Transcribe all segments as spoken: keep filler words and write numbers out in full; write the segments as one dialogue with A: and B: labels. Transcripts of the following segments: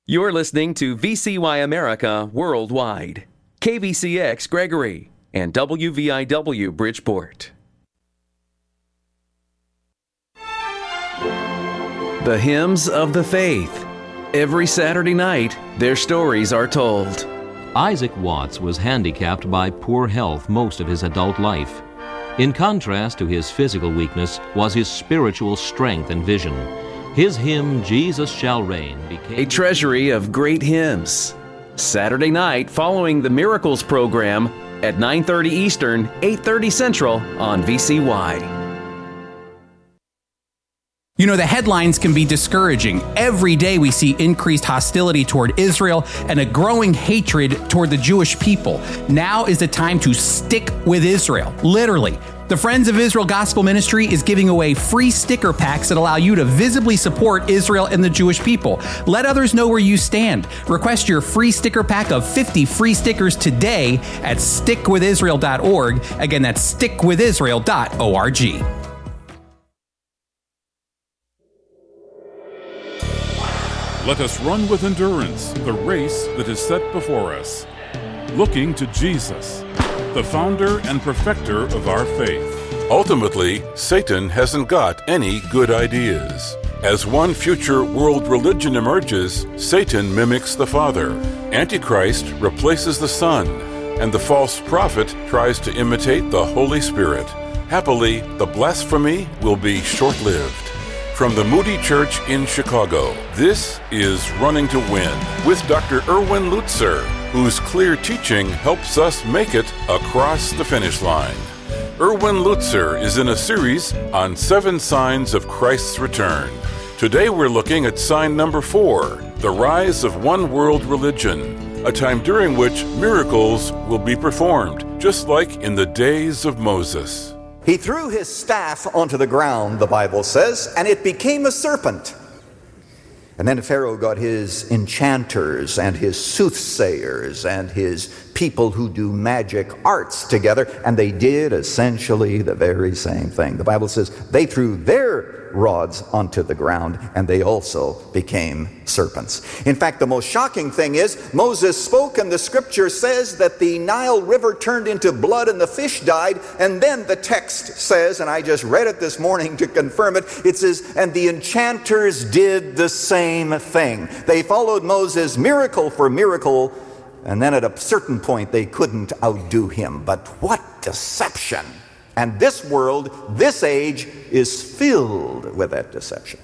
A: You're listening to V C Y America Worldwide, K V C X Gregory, and W V I W Bridgeport. The Hymns of the Faith. Every Saturday night, their stories are told.
B: Isaac Watts was handicapped by poor health most of his adult life. In contrast to his physical weakness was his spiritual strength and vision. His hymn, Jesus Shall Reign, became
A: a treasury of great hymns. Saturday night following the Miracles program at nine thirty Eastern, eight thirty Central on V C Y.
C: You know, the headlines can be discouraging. Every day we see increased hostility toward Israel and a growing hatred toward the Jewish people. Now is the time to stick with Israel, literally. The Friends of Israel Gospel Ministry is giving away free sticker packs that allow you to visibly support Israel and the Jewish people. Let others know where you stand. Request your free sticker pack of fifty free stickers today at stick with israel dot org. Again, that's stick with israel dot org.
D: Let us run with endurance the race that is set before us, looking to Jesus, the founder and perfecter of our faith.
E: Ultimately, Satan hasn't got any good ideas. As one future world religion emerges, Satan mimics the Father. Antichrist replaces the Son, and the false prophet tries to imitate the Holy Spirit. Happily, the blasphemy will be short-lived. From the Moody Church in Chicago, this is Running to Win with Doctor Erwin Lutzer, whose clear teaching helps us make it across the finish line. Erwin Lutzer is in a series on seven signs of Christ's return. Today we're looking at sign number four, the rise of one world religion, a time during which miracles will be performed, just like in the days of Moses.
F: He threw his staff onto the ground, the Bible says, and it became a serpent. And then Pharaoh got his enchanters and his soothsayers and his people who do magic arts together, and they did essentially the very same thing. The Bible says they threw their rods onto the ground, and they also became serpents. In fact, the most shocking thing is Moses spoke, and the scripture says that the Nile River turned into blood and the fish died, and then the text says, and I just read it this morning to confirm it, it says, and the enchanters did the same thing. They followed Moses miracle for miracle, and then at a certain point they couldn't outdo him. But what deception! And this world, this age, is filled with that deception.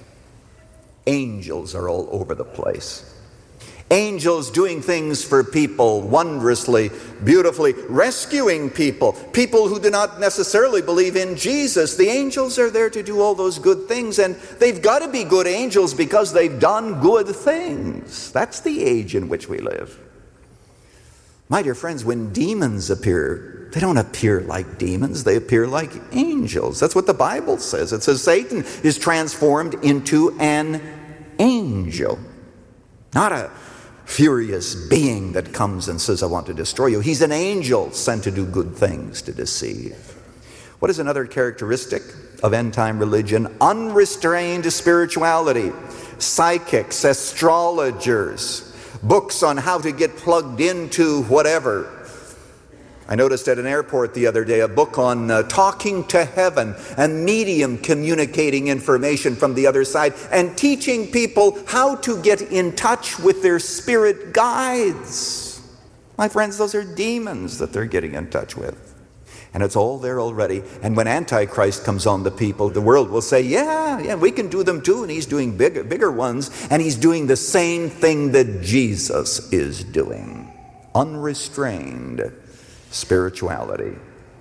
F: Angels are all over the place. Angels doing things for people wondrously, beautifully, rescuing people, people who do not necessarily believe in Jesus. The angels are there to do all those good things, and they've got to be good angels because they've done good things. That's the age in which we live. My dear friends, when demons appear, they don't appear like demons, they appear like angels. That's what the Bible says. It says Satan is transformed into an angel, not a furious being that comes and says, I want to destroy you. He's an angel sent to do good things, to deceive. What is another characteristic of end-time religion? Unrestrained spirituality. Psychics, astrologers, books on how to get plugged into whatever. I noticed at an airport the other day a book on uh, talking to heaven, a medium communicating information from the other side and teaching people how to get in touch with their spirit guides. My friends, those are demons that they're getting in touch with. And it's all there already. And when Antichrist comes on the people, the world will say, yeah, yeah, we can do them too. And he's doing bigger, bigger ones. And he's doing the same thing that Jesus is doing. Unrestrained spirituality.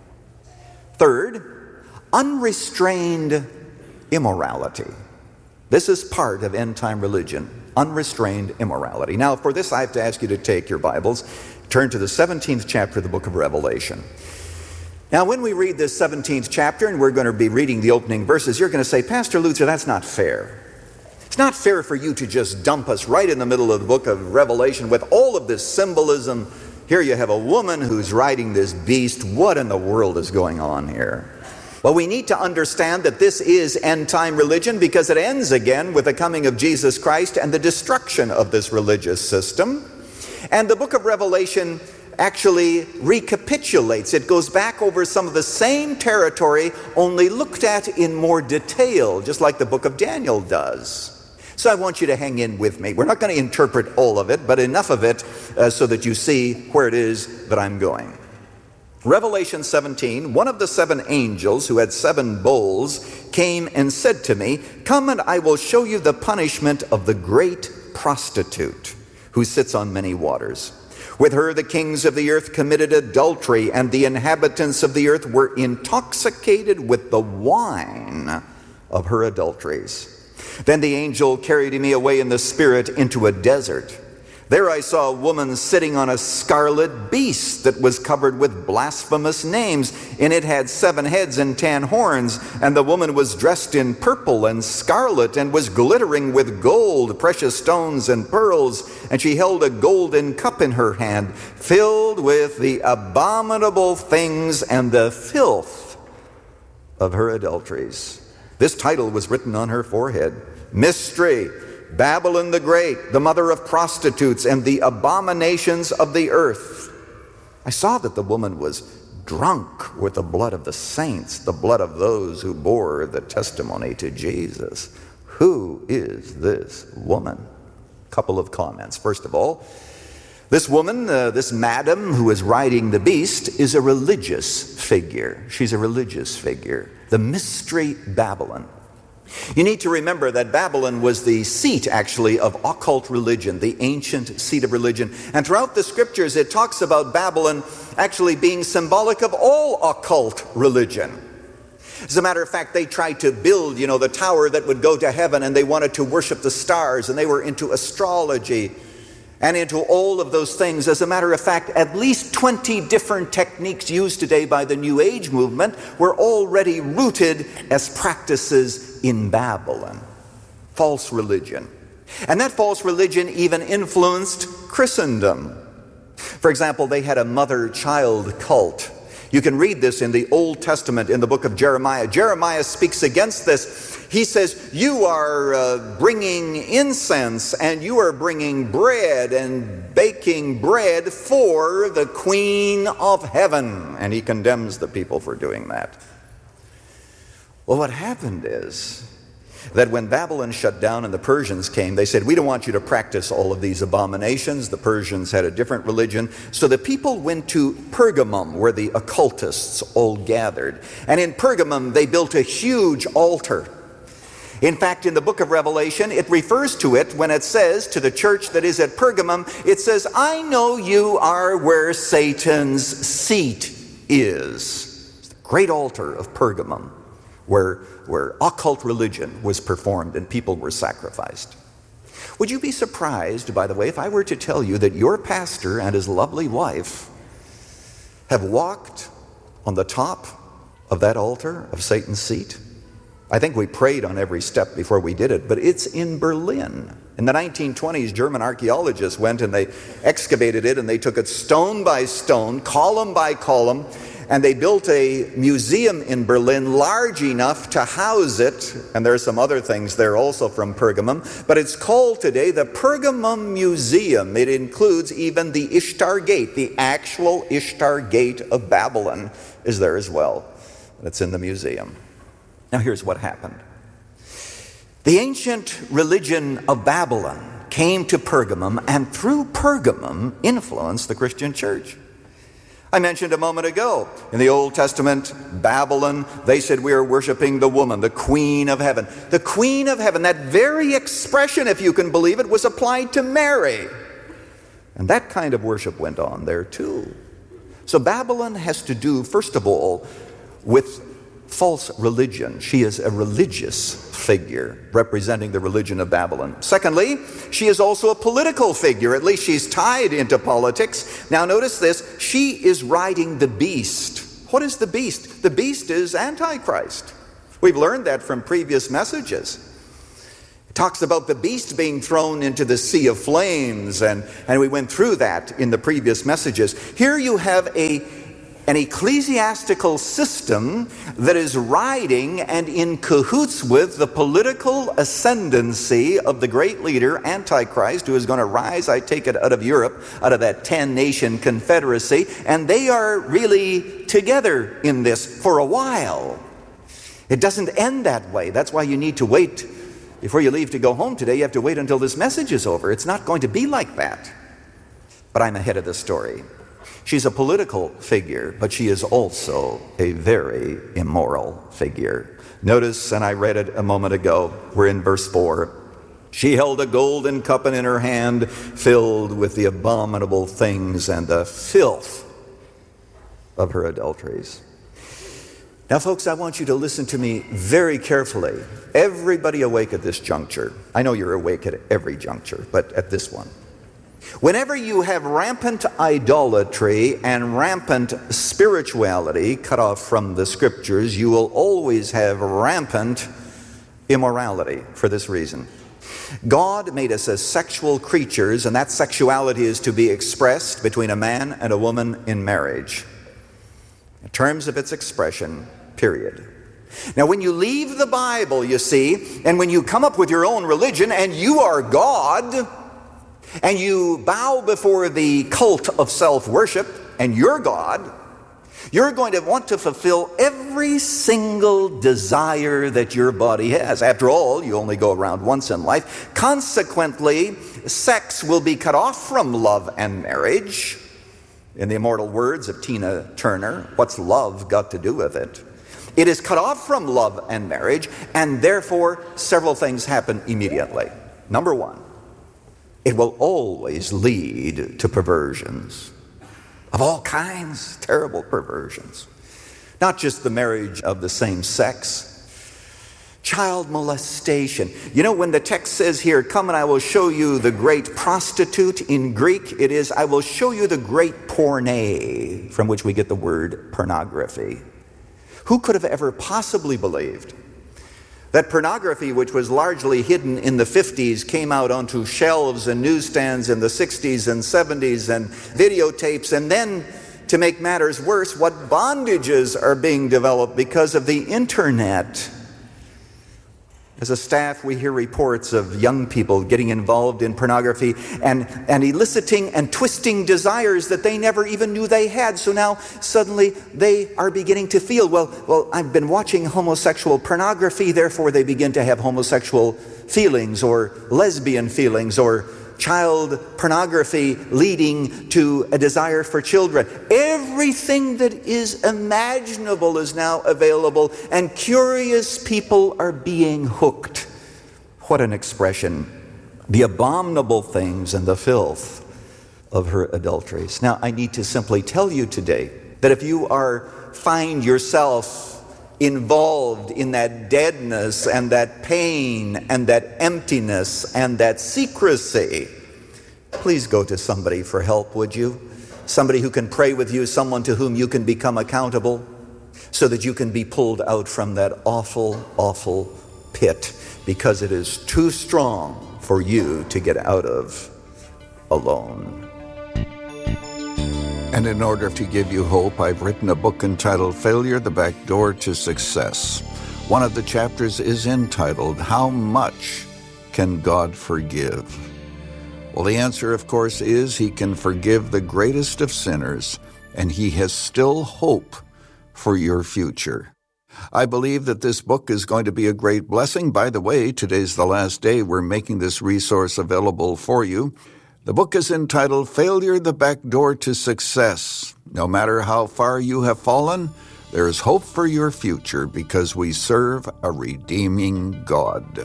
F: Third, unrestrained immorality. This is part of end-time religion, unrestrained immorality. Now, for this, I have to ask you to take your Bibles, turn to the seventeenth chapter of the book of Revelation. Now, when we read this seventeenth chapter, and we're going to be reading the opening verses, you're going to say, Pastor Lutzer, that's not fair. It's not fair for you to just dump us right in the middle of the book of Revelation with all of this symbolism. Here you have a woman who's riding this beast. What in the world is going on here? Well, we need to understand that this is end-time religion because it ends again with the coming of Jesus Christ and the destruction of this religious system. And the book of Revelation actually recapitulates. It goes back over some of the same territory, only looked at in more detail, just like the book of Daniel does. So I want you to hang in with me. We're not going to interpret all of it, but enough of it uh, so that you see where it is that I'm going. Revelation seventeen, one of the seven angels who had seven bowls came and said to me, "Come and I will show you the punishment of the great prostitute who sits on many waters. With her the kings of the earth committed adultery, and the inhabitants of the earth were intoxicated with the wine of her adulteries." Then the angel carried me away in the spirit into a desert. There I saw a woman sitting on a scarlet beast that was covered with blasphemous names, and it had seven heads and ten horns. And the woman was dressed in purple and scarlet, and was glittering with gold, precious stones, and pearls. And she held a golden cup in her hand, filled with the abominable things and the filth of her adulteries. This title was written on her forehead: Mystery, Babylon the Great, the mother of prostitutes and the abominations of the earth. I saw that the woman was drunk with the blood of the saints, the blood of those who bore the testimony to Jesus. Who is this woman? Couple of comments. First of all, this woman, uh, this madam who is riding the beast, is a religious figure. She's a religious figure. The Mystery Babylon. You need to remember that Babylon was the seat, actually, of occult religion, the ancient seat of religion. And throughout the scriptures, it talks about Babylon actually being symbolic of all occult religion. As a matter of fact, they tried to build, you know, the tower that would go to heaven, and they wanted to worship the stars, and they were into astrology and into all of those things. As a matter of fact, at least twenty different techniques used today by the New Age movement were already rooted as practices in Babylon. False religion. And that false religion even influenced Christendom. For example, they had a mother-child cult. You can read this in the Old Testament in the book of Jeremiah. Jeremiah speaks against this. He says, you are uh, bringing incense and you are bringing bread and baking bread for the Queen of Heaven. And he condemns the people for doing that. Well, what happened is that when Babylon shut down and the Persians came, they said, we don't want you to practice all of these abominations. The Persians had a different religion. So the people went to Pergamum, where the occultists all gathered. And in Pergamum, they built a huge altar. In fact, in the book of Revelation, it refers to it when it says to the church that is at Pergamum, it says, I know you are where Satan's seat is. It's the great altar of Pergamum, where, where occult religion was performed and people were sacrificed. Would you be surprised, by the way, if I were to tell you that your pastor and his lovely wife have walked on the top of that altar of Satan's seat? I think we prayed on every step before we did it, but it's in Berlin. In the nineteen twenties, German archaeologists went and they excavated it, and they took it stone by stone, column by column, and they built a museum in Berlin large enough to house it. And there are some other things there also from Pergamum, but it's called today the Pergamum Museum. It includes even the Ishtar Gate. The actual Ishtar Gate of Babylon is there as well. It's in the museum. Now here's what happened. The ancient religion of Babylon came to Pergamum, and through Pergamum influenced the Christian church. I mentioned a moment ago, in the Old Testament, Babylon, they said we are worshiping the woman, the Queen of Heaven. The Queen of Heaven, that very expression, if you can believe it, was applied to Mary. And that kind of worship went on there too. So Babylon has to do, first of all, with false religion. She is a religious figure representing the religion of Babylon. Secondly, she is also a political figure. At least she's tied into politics. Now notice this. She is riding the beast. What is the beast? The beast is Antichrist. We've learned that from previous messages. It talks about the beast being thrown into the sea of flames, and, and we went through that in the previous messages. Here you have a an ecclesiastical system that is riding and in cahoots with the political ascendancy of the great leader, Antichrist, who is going to rise, I take it, out of Europe, out of that ten-nation confederacy, and they are really together in this for a while. It doesn't end that way. That's why you need to wait. Before you leave to go home today, you have to wait until this message is over. It's not going to be like that. But I'm ahead of the story. She's a political figure, but she is also a very immoral figure. Notice, and I read it a moment ago, we're in verse four. She held a golden cup in her hand filled with the abominable things and the filth of her adulteries. Now, folks, I want you to listen to me very carefully. Everybody awake at this juncture. I know you're awake at every juncture, but at this one. Whenever you have rampant idolatry and rampant spirituality cut off from the Scriptures, you will always have rampant immorality for this reason. God made us as sexual creatures, and that sexuality is to be expressed between a man and a woman in marriage. In terms of its expression, period. Now, when you leave the Bible, you see, and when you come up with your own religion and you are God, and you bow before the cult of self-worship and you're God, you're going to want to fulfill every single desire that your body has. After all, you only go around once in life. Consequently, sex will be cut off from love and marriage. In the immortal words of Tina Turner, what's love got to do with it? It is cut off from love and marriage, and therefore several things happen immediately. Number one, it will always lead to perversions of all kinds, terrible perversions. Not just the marriage of the same sex. Child molestation. You know, when the text says here, come and I will show you the great prostitute, in Greek it is, I will show you the great porne, from which we get the word pornography. Who could have ever possibly believed that pornography, which was largely hidden in the fifties, came out onto shelves and newsstands in the sixties and seventies and videotapes, and then, to make matters worse, what bondages are being developed because of the internet? As a staff, we hear reports of young people getting involved in pornography and, and eliciting and twisting desires that they never even knew they had. So now suddenly they are beginning to feel, well, well, I've been watching homosexual pornography, therefore they begin to have homosexual feelings or lesbian feelings or child pornography leading to a desire for children. Everything that is imaginable is now available, and curious people are being hooked. What an expression. The abominable things and the filth of her adulteries. Now, I need to simply tell you today that if you are find yourself involved in that deadness and that pain and that emptiness and that secrecy, please go to somebody for help, would you? Somebody who can pray with you, someone to whom you can become accountable, so that you can be pulled out from that awful, awful pit, because it is too strong for you to get out of alone.
G: And in order to give you hope, I've written a book entitled Failure, the Back Door to Success. One of the chapters is entitled, How Much Can God Forgive? Well, the answer, of course, is He can forgive the greatest of sinners, and He has still hope for your future. I believe that this book is going to be a great blessing. By the way, today's the last day we're making this resource available for you. The book is entitled Failure, the Back Door to Success. No matter how far you have fallen, there is hope for your future because we serve a redeeming God.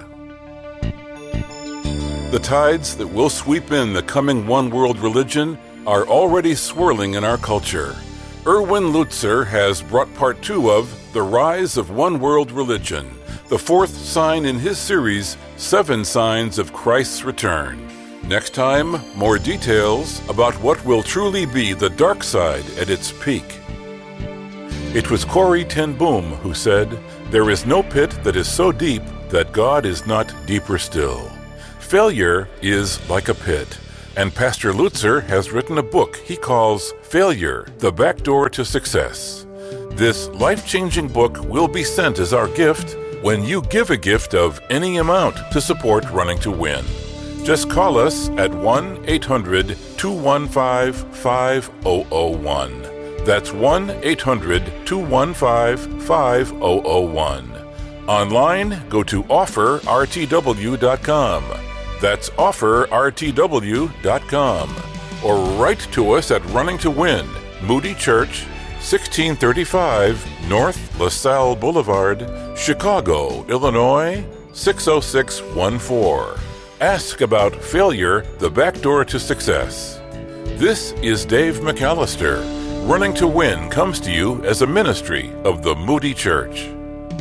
E: The tides that will sweep in the coming one-world religion are already swirling in our culture. Erwin Lutzer has brought part two of The Rise of One-World Religion, the fourth sign in his series, Seven Signs of Christ's Return. Next time, more details about what will truly be the dark side at its peak. It was Corrie ten Boom who said, "There is no pit that is so deep that God is not deeper still." Failure is like a pit. And Pastor Lutzer has written a book he calls Failure, the Back Door to Success. This life-changing book will be sent as our gift when you give a gift of any amount to support Running to Win. Just call us at one eight hundred two one five five zero zero one. That's one eight hundred two one five five zero zero one. Online, go to offer r t w dot com. That's offer r t w dot com. Or write to us at Running to Win, Moody Church, sixteen thirty-five North LaSalle Boulevard, Chicago, Illinois, six oh six one four. Ask about Failure, the Back Door to Success. This is Dave McAllister. Running to Win comes to you as a ministry of the Moody Church.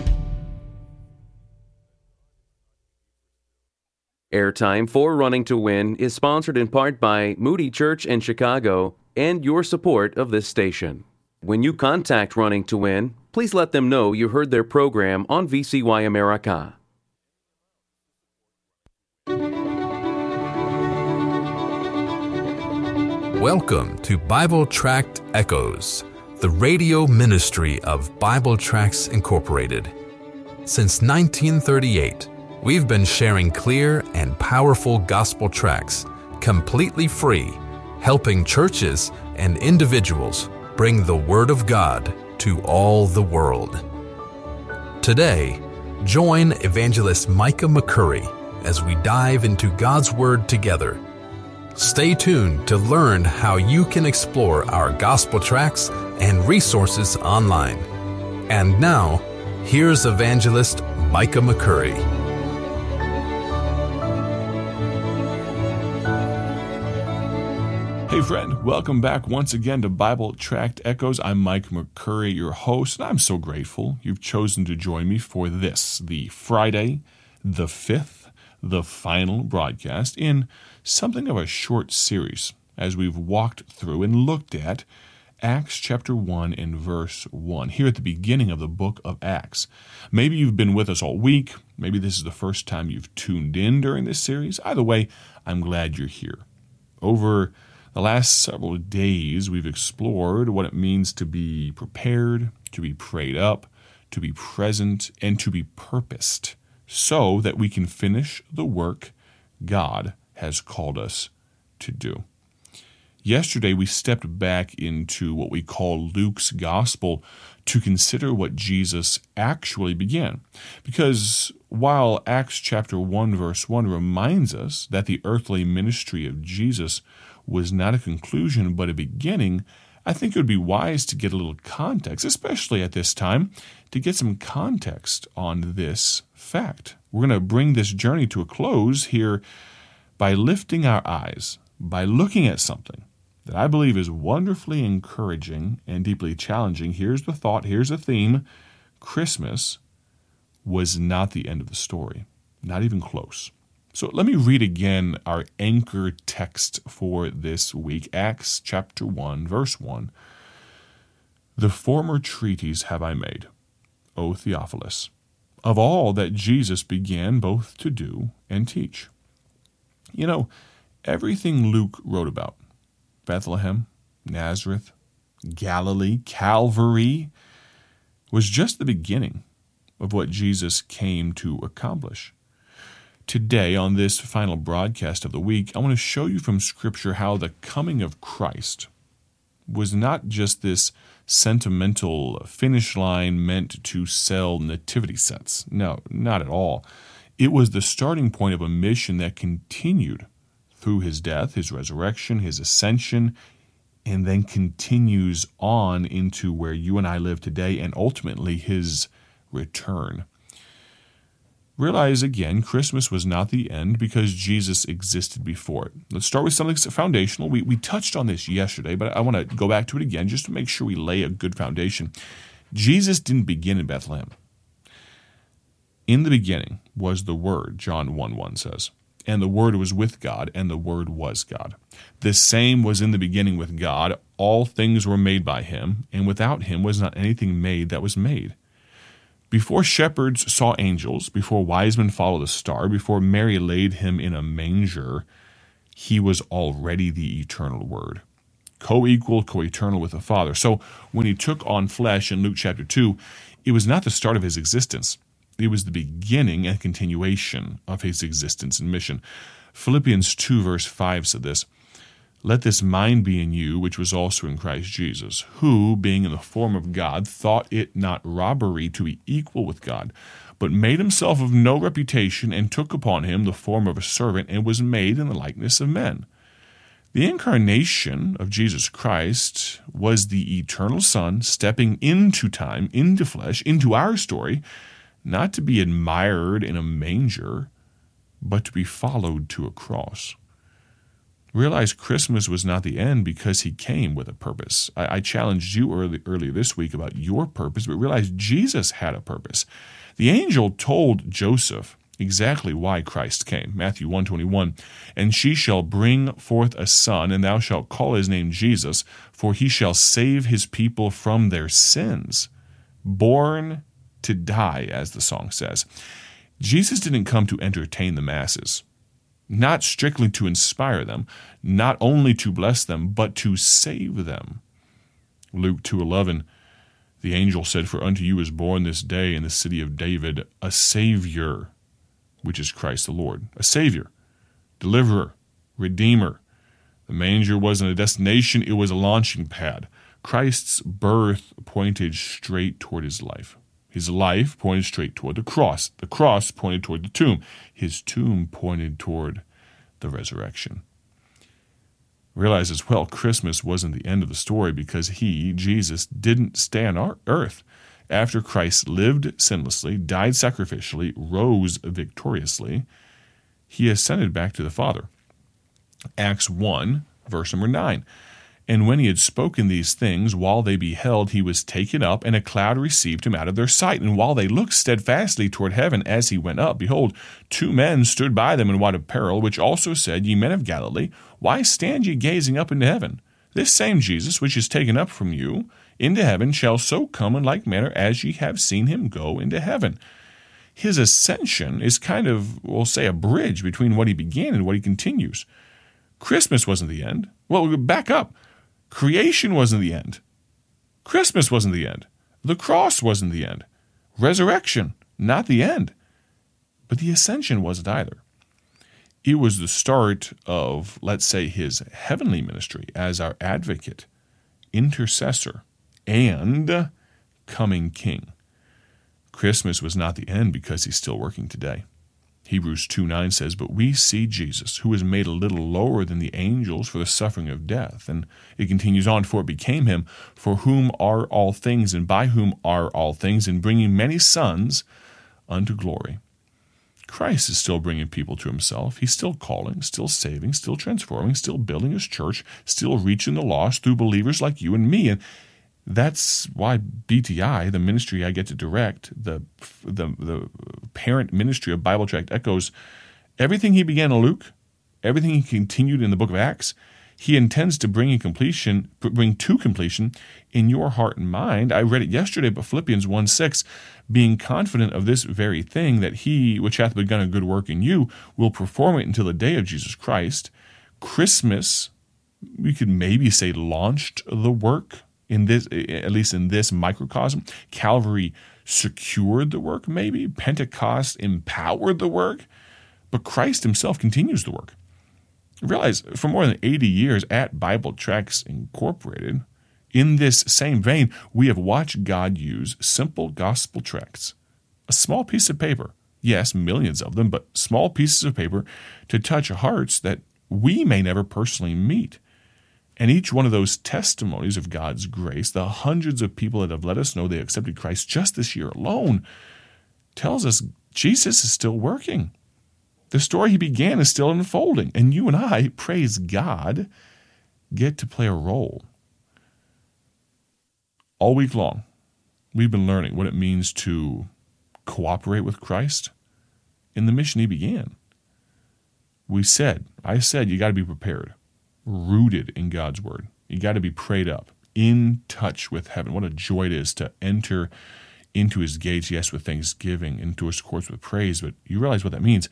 A: Airtime for Running to Win is sponsored in part by Moody Church in Chicago and your support of this station. When you contact Running to Win, please let them know you heard their program on V C Y America.
H: Welcome to Bible Tract Echoes, the radio ministry of Bible Tracts Incorporated. Since nineteen thirty-eight, we've been sharing clear and powerful gospel tracts, completely free, helping churches and individuals bring the Word of God to all the world. Today, join Evangelist Micah McCurry as we dive into God's Word together. Stay tuned to learn how you can explore our gospel tracts and resources online. And now, here's Evangelist Micah McCurry.
I: Hey friend, welcome back once again to Bible Tract Echoes. I'm Mike McCurry, your host, and I'm so grateful you've chosen to join me for this, the Friday, the fifth, the final broadcast in something of a short series as we've walked through and looked at Acts chapter one and verse one, here at the beginning of the book of Acts. Maybe you've been with us all week. Maybe this is the first time you've tuned in during this series. Either way, I'm glad you're here. Over the last several days, we've explored what it means to be prepared, to be prayed up, to be present, and to be purposed, so that we can finish the work God has called us to do. Yesterday, we stepped back into what we call Luke's Gospel to consider what Jesus actually began. Because while Acts chapter one, verse one reminds us that the earthly ministry of Jesus was not a conclusion but a beginning, I think it would be wise to get a little context, especially at this time, to get some context on this fact. We're going to bring this journey to a close here by lifting our eyes, by looking at something that I believe is wonderfully encouraging and deeply challenging. Here's the thought, here's the theme. Christmas was not the end of the story, not even close. So let me read again our anchor text for this week, Acts chapter one, verse one. The former treatise have I made, O Theophilus, of all that Jesus began both to do and teach. You know, everything Luke wrote about, Bethlehem, Nazareth, Galilee, Calvary, was just the beginning of what Jesus came to accomplish. Today, on this final broadcast of the week, I want to show you from Scripture how the coming of Christ was not just this sentimental finish line meant to sell nativity sets. No, not at all. It was the starting point of a mission that continued through his death, his resurrection, his ascension, and then continues on into where you and I live today, and ultimately his return. Realize again, Christmas was not the end because Jesus existed before it. Let's start with something foundational. We, we touched on this yesterday, but I want to go back to it again just to make sure we lay a good foundation. Jesus didn't begin in Bethlehem. In the beginning was the Word, John one one says. And the Word was with God, and the Word was God. The same was in the beginning with God. All things were made by him, and without him was not anything made that was made. Before shepherds saw angels, before wise men followed a star, before Mary laid him in a manger, he was already the eternal Word, co-equal, co-eternal with the Father. So when he took on flesh in Luke chapter two, it was not the start of his existence. It was the beginning and continuation of his existence and mission. Philippians two verse five said this, "Let this mind be in you, which was also in Christ Jesus, who, being in the form of God, thought it not robbery to be equal with God, but made himself of no reputation, and took upon him the form of a servant, and was made in the likeness of men." The incarnation of Jesus Christ was the eternal Son stepping into time, into flesh, into our story, not to be admired in a manger, but to be followed to a cross. Realize Christmas was not the end because he came with a purpose. I, I challenged you early, earlier this week about your purpose, but realize Jesus had a purpose. The angel told Joseph exactly why Christ came. Matthew one twenty-one, "And she shall bring forth a son, and thou shalt call his name Jesus, for he shall save his people from their sins." Born to die, as the song says. Jesus didn't come to entertain the masses, not strictly to inspire them, not only to bless them, but to save them. Luke two eleven, the angel said, "For unto you is born this day in the city of David a Savior," which is Christ the Lord. A Savior, Deliverer, Redeemer. The manger wasn't a destination, it was a launching pad. Christ's birth pointed straight toward his life. His life pointed straight toward the cross. The cross pointed toward the tomb. His tomb pointed toward the resurrection. Realize as well, Christmas wasn't the end of the story because he, Jesus, didn't stay on earth. After Christ lived sinlessly, died sacrificially, rose victoriously, he ascended back to the Father. Acts one, verse number nine. "And when he had spoken these things, while they beheld, he was taken up, and a cloud received him out of their sight. And while they looked steadfastly toward heaven as he went up, behold, two men stood by them in white apparel, which also said, Ye men of Galilee, why stand ye gazing up into heaven? This same Jesus, which is taken up from you into heaven, shall so come in like manner as ye have seen him go into heaven." His ascension is kind of, we'll say, a bridge between what he began and what he continues. Christmas wasn't the end. Well, back up. Creation wasn't the end. Christmas wasn't the end. The cross wasn't the end. Resurrection, not the end. But the ascension wasn't either. It was the start of, let's say, his heavenly ministry as our advocate, intercessor, and coming king. Christmas was not the end because he's still working today. Hebrews two nine says, "But we see Jesus, who was made a little lower than the angels for the suffering of death." And it continues on, "For it became him, for whom are all things, and by whom are all things, in bringing many sons unto glory." Christ is still bringing people to himself. He's still calling, still saving, still transforming, still building his church, still reaching the lost through believers like you and me. And that's why B T I, the ministry I get to direct, the, the, the parent ministry of Bible Tract Echoes, everything he began in Luke, everything he continued in the book of Acts, he intends to bring in completion, bring to completion in your heart and mind. I read it yesterday, but Philippians one six, "Being confident of this very thing, that he which hath begun a good work in you will perform it until the day of Jesus Christ." Christmas, we could maybe say, launched the work in this, at least in this microcosm. Calvary secured the work, maybe. Pentecost empowered the work. But Christ himself continues the work. Realize, for more than eighty years at Bible Tracts Incorporated, in this same vein, we have watched God use simple gospel tracts, a small piece of paper, yes, millions of them, but small pieces of paper, to touch hearts that we may never personally meet. And each one of those testimonies of God's grace, the hundreds of people that have let us know they accepted Christ just this year alone, tells us Jesus is still working. The story he began is still unfolding, and you and I, praise God, get to play a role. All week long, we've been learning what it means to cooperate with Christ in the mission he began. We said, I said, you got to be prepared, rooted in God's word. You got to be prayed up, in touch with heaven. What a joy it is to enter into his gates, yes, with thanksgiving, into his courts with praise. But you realize what that means.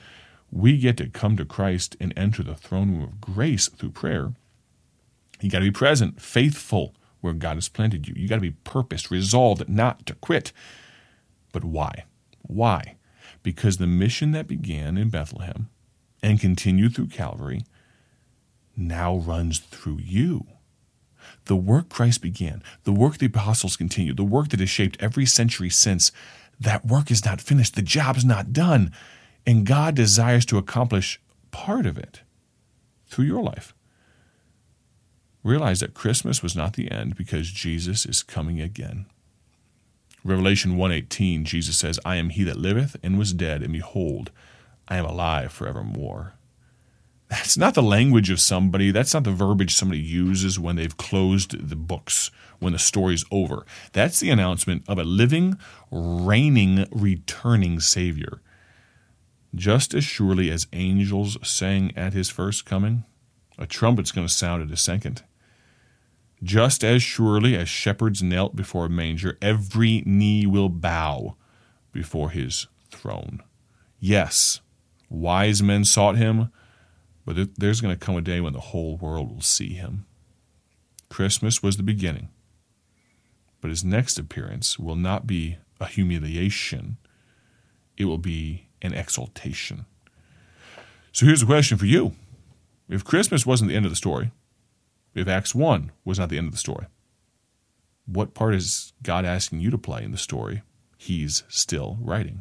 I: we get to come to Christ and enter the throne room of grace through prayer. You got to be present, faithful where God has planted you. You got to be purposed, resolved not to quit. But why? Why? Because the mission that began in Bethlehem and continued through Calvary now runs through you. The work Christ began, the work the apostles continued, the work that has shaped every century since, that work is not finished. The job's not done. And God desires to accomplish part of it through your life. Realize that Christmas was not the end because Jesus is coming again. Revelation one eighteen, Jesus says, I am he that liveth and was dead, and behold, I am alive forevermore. That's not the language of somebody. That's not the verbiage somebody uses when they've closed the books, when the story's over. That's the announcement of a living, reigning, returning Savior. Just as surely as angels sang at his first coming, a trumpet's going to sound at his second. Just as surely as shepherds knelt before a manger, every knee will bow before his throne. Yes, wise men sought him, but there's going to come a day when the whole world will see him. Christmas was the beginning, but his next appearance will not be a humiliation. It will be an exaltation. So here's a question for you. If Christmas wasn't the end of the story, if Acts one was not the end of the story, what part is God asking you to play in the story he's still writing?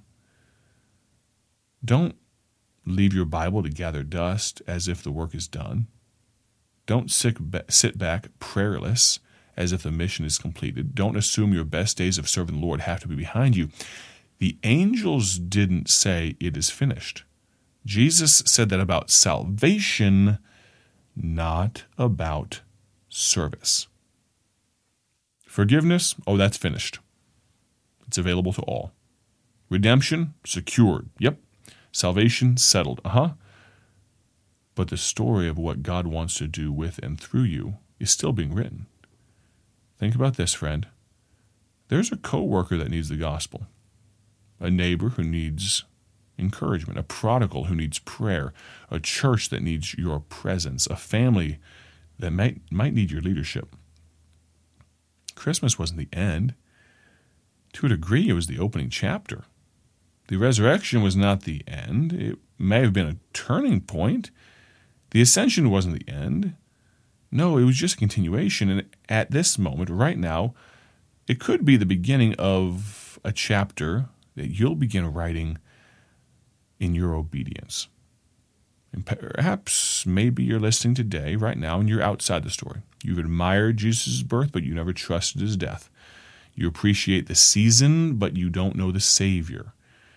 I: Don't leave your Bible to gather dust as if the work is done. Don't sit back prayerless as if the mission is completed. Don't assume your best days of serving the Lord have to be behind you. The angels didn't say it is finished. Jesus said that about salvation, not about service. Forgiveness, oh, that's finished. It's available to all. Redemption, secured. Yep. Salvation, settled. Uh-huh. But the story of what God wants to do with and through you is still being written. Think about this, friend. There's a coworker that needs the gospel, a neighbor who needs encouragement, a prodigal who needs prayer, a church that needs your presence, a family that might, might need your leadership. Christmas wasn't the end. To a degree, it was the opening chapter. The resurrection was not the end. It may have been a turning point. The ascension wasn't the end. No, it was just a continuation. And at this moment, right now, it could be the beginning of a chapter that you'll begin writing in your obedience. And perhaps, maybe you're listening today, right now, and you're outside the story. You've admired Jesus' birth, but you never trusted his death. You appreciate the season, but you don't know the Savior.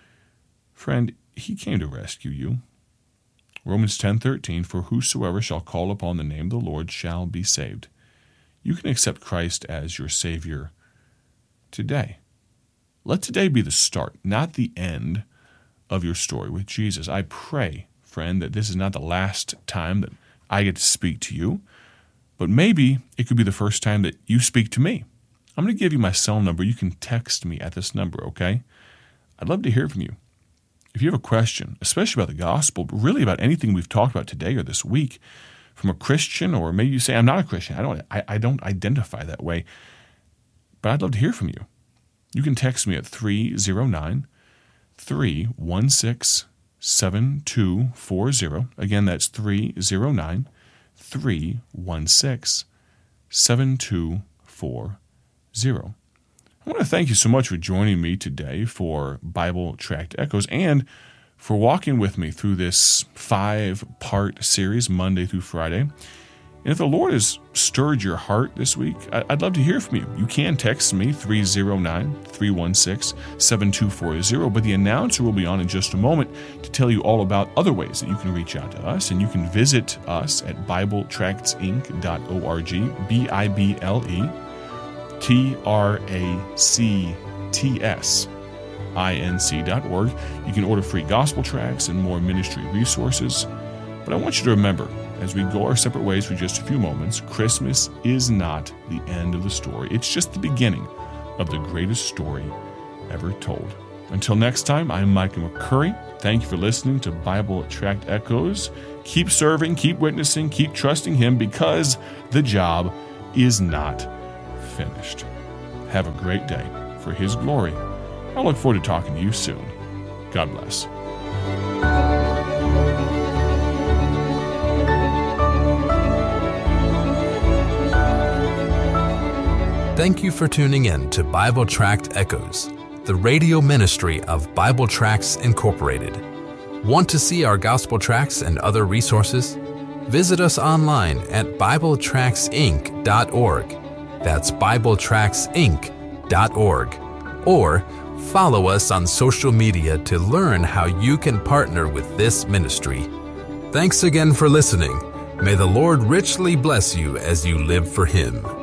I: Friend, he came to rescue you. Romans ten thirteen, for whosoever shall call upon the name of the Lord shall be saved. You can accept Christ as your Savior today. Let today be the start, not the end of your story with Jesus. I pray, friend, that this is not the last time that I get to speak to you, but maybe it could be the first time that you speak to me. I'm going to give you my cell number. You can text me at this number, okay? I'd love to hear from you. If you have a question, especially about the gospel, but really about anything we've talked about today or this week, from a Christian, or maybe you say, I'm not a Christian. I don't, I, I don't identify that way, but I'd love to hear from you. You can text me at three oh nine, three one six, seven two four zero. Again, that's three oh nine, three one six, seven two four zero. I want to thank you so much for joining me today for Bible Tract Echoes and for walking with me through this five-part series, Monday through Friday. And if the Lord has stirred your heart this week, I'd love to hear from you. You can text me, three oh nine, three one six, seven two four zero, but the announcer will be on in just a moment to tell you all about other ways that you can reach out to us, and you can visit us at bible tracts inc dot org, B I B L E T R A C T S I N C dot org. You can order free gospel tracts and more ministry resources. But I want you to remember, as we go our separate ways for just a few moments, Christmas is not the end of the story. It's just the beginning of the greatest story ever told. Until next time, I'm Mike McCurry. Thank you for listening to Bible Tract Echoes. Keep serving, keep witnessing, keep trusting Him, because the job is not finished. Have a great day for His glory. I look forward to talking to you soon. God bless.
H: Thank you for tuning in to Bible Tract Echoes, the radio ministry of Bible Tracts Incorporated. Want to see our gospel tracts and other resources? Visit us online at bible tracts inc dot org. That's bible tracts inc dot org. Or follow us on social media to learn how you can partner with this ministry. Thanks again for listening. May the Lord richly bless you as you live for Him.